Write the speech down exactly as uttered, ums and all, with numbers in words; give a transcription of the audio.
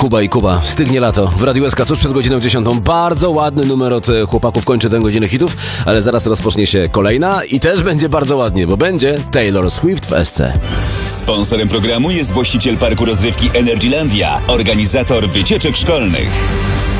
Kuba i Kuba, stygnie lato. W Radiu S K tuż przed godziną dziesiątą. Bardzo ładny numer od chłopaków kończy tę godzinę hitów, ale zaraz rozpocznie się kolejna i też będzie bardzo ładnie, bo będzie Taylor Swift w S C. Sponsorem programu jest właściciel parku rozrywki Energylandia, organizator wycieczek szkolnych.